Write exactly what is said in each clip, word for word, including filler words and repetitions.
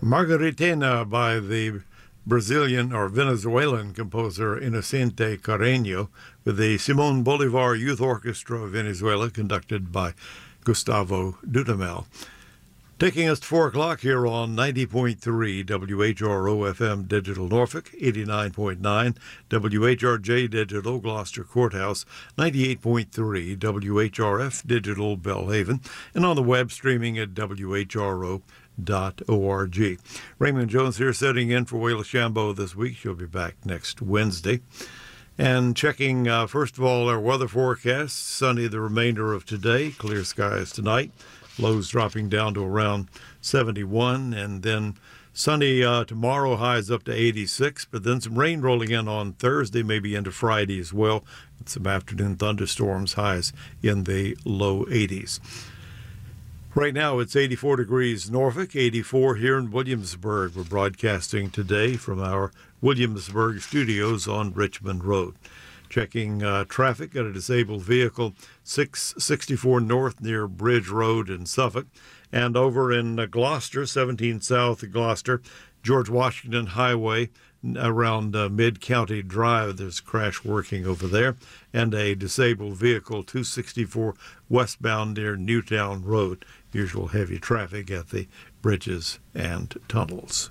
Margaritena by the Brazilian or Venezuelan composer Inocente Carreño with the Simón Bolívar Youth Orchestra of Venezuela conducted by Gustavo Dudamel. Taking us to four o'clock here on ninety point three W H R O F M Digital Norfolk, eighty-nine point nine W H R J Digital Gloucester Courthouse, ninety-eight point three W H R F Digital Belhaven, and on the web streaming at W H R O dot org. Raymond Jones here sitting in for Wayla Shambo this week. She'll be back next Wednesday. And checking, uh, first of all, our weather forecast. Sunny the remainder of today. Clear skies tonight. Lows dropping down to around seventy-one. And then sunny uh, tomorrow, highs up to eighty-six. But then some rain rolling in on Thursday, maybe into Friday as well. With some afternoon thunderstorms, highs in the low eighties. Right now, it's eighty-four degrees Norfolk, eighty-four here in Williamsburg. We're broadcasting today from our Williamsburg studios on Richmond Road. Checking uh, traffic at a disabled vehicle, six sixty-four North near Bridge Road in Suffolk. And over in uh, Gloucester, seventeen South Gloucester, George Washington Highway, around uh, Mid-County Drive. There's a crash working over there. And a disabled vehicle, two sixty-four westbound near Newtown Road. Usual heavy traffic at the bridges and tunnels.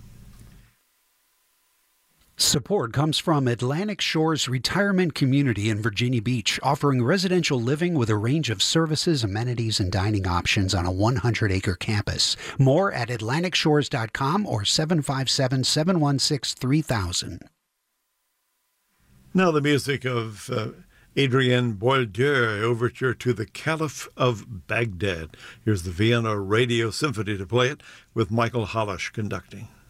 Support comes from Atlantic Shores Retirement Community in Virginia Beach, offering residential living with a range of services, amenities, and dining options on a one hundred acre campus. More at atlantic shores dot com or seven five seven, seven one six, three thousand. Now the music of uh, Adrien Boieldieu, overture to the Caliph of Baghdad. Here's the Vienna Radio Symphony to play it with Michael Halash conducting.